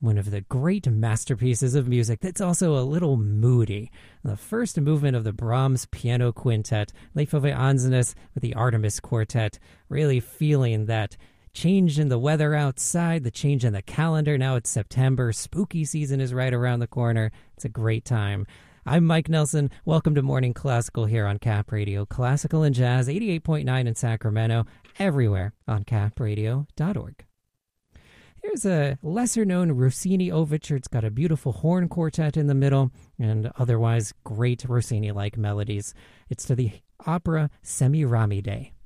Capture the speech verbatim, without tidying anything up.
one of the great masterpieces of music that's also a little moody. The first movement of the Brahms Piano Quintet, Leifove Anzanes with the Artemis Quartet, really feeling that change in the weather outside, the change in the calendar. Now it's September. Spooky season is right around the corner. It's a great time. I'm Mike Nelson. Welcome to Morning Classical here on Cap Radio. Classical and Jazz, eighty-eight point nine in Sacramento, everywhere on cap radio dot org. Here's a lesser-known Rossini overture. It's got a beautiful horn quartet in the middle and otherwise great Rossini-like melodies. It's to the opera Semiramide.